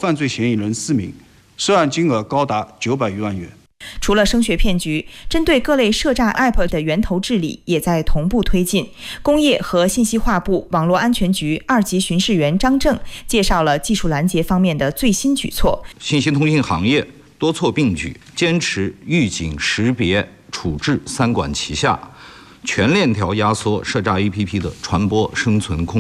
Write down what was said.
犯罪嫌疑人4名，涉案金额高达900余万元。 除了声学骗局，针对各类涉诈 App 的源头治理也在同步推进。工业和信息化部网络安全局2级巡视员张正介绍了技术拦截方面的最新举措。 信息通信行业多措并举，坚持预警、识别、处置3管齐下，全链条压缩涉诈 APP 的传播、生存、控制。